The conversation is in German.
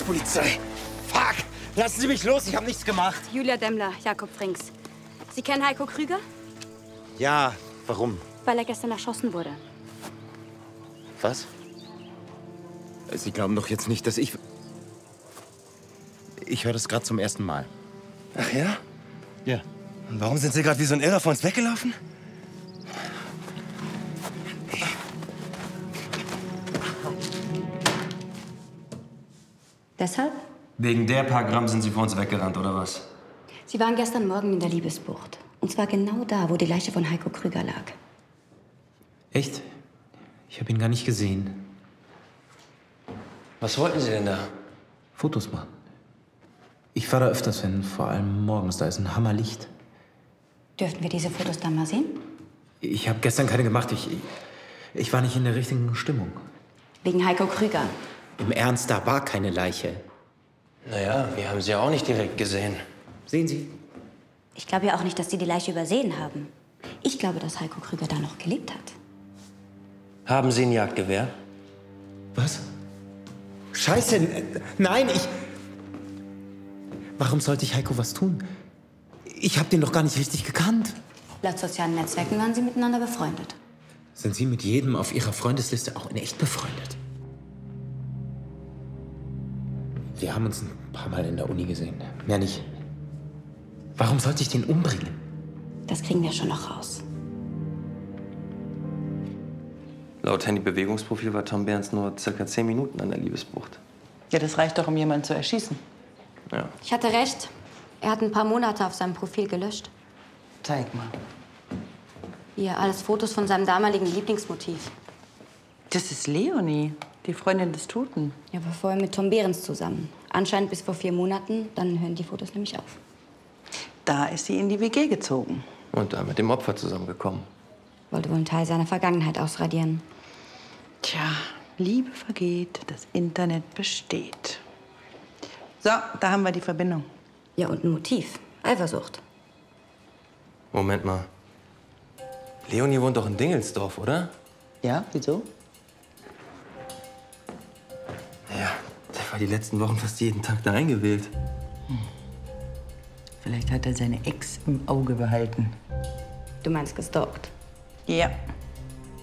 Polizei. Fuck! Lassen Sie mich los, ich habe nichts gemacht. Julia Demmler, Jakob Frings. Sie kennen Heiko Krüger? Ja, warum? Weil er gestern erschossen wurde. Was? Sie glauben doch jetzt nicht, dass ich... Ich höre das gerade zum ersten Mal. Ach ja? Ja. Und warum sind Sie gerade wie so ein Irrer vor uns weggelaufen? Deshalb? Wegen der paar Gramm sind Sie vor uns weggerannt, oder was? Sie waren gestern Morgen in der Liebesbucht. Und zwar genau da, wo die Leiche von Heiko Krüger lag. Echt? Ich habe ihn gar nicht gesehen. Was wollten Sie denn da? Fotos machen. Ich fahre da öfters hin, vor allem morgens. Da ist ein Hammerlicht. Dürften wir diese Fotos dann mal sehen? Ich habe gestern keine gemacht. Ich war nicht in der richtigen Stimmung. Wegen Heiko Krüger. Im Ernst, da war keine Leiche. Naja, wir haben sie ja auch nicht direkt gesehen. Sehen Sie? Ich glaube ja auch nicht, dass Sie die Leiche übersehen haben. Ich glaube, dass Heiko Krüger da noch gelebt hat. Haben Sie ein Jagdgewehr? Was? Scheiße, nein, Warum sollte ich Heiko was tun? Ich habe den doch gar nicht richtig gekannt. Laut sozialen Netzwerken waren Sie miteinander befreundet. Sind Sie mit jedem auf Ihrer Freundesliste auch in echt befreundet? Wir haben uns ein paar Mal in der Uni gesehen. Mehr nicht. Warum sollte ich den umbringen? Das kriegen wir schon noch raus. Laut Handybewegungsprofil war Tom Behrens nur circa 10 Minuten an der Liebesbucht. Ja, das reicht doch, um jemanden zu erschießen. Ja. Ich hatte recht. Er hat ein paar Monate auf seinem Profil gelöscht. Zeig mal. Hier, alles Fotos von seinem damaligen Lieblingsmotiv. Das ist Leonie, die Freundin des Toten. Ja, war vorher mit Tom Behrens zusammen. Anscheinend bis vor 4 Monaten. Dann hören die Fotos nämlich auf. Da ist sie in die WG gezogen. Und da mit dem Opfer zusammengekommen. Wollte wohl einen Teil seiner Vergangenheit ausradieren. Tja, Liebe vergeht, das Internet besteht. So, da haben wir die Verbindung. Ja, und ein Motiv. Eifersucht. Moment mal. Leonie wohnt doch in Dingelsdorf, oder? Ja, wieso? Ja, der war die letzten Wochen fast jeden Tag da eingewählt. Vielleicht hat er seine Ex im Auge behalten. Du meinst gestalkt? Ja.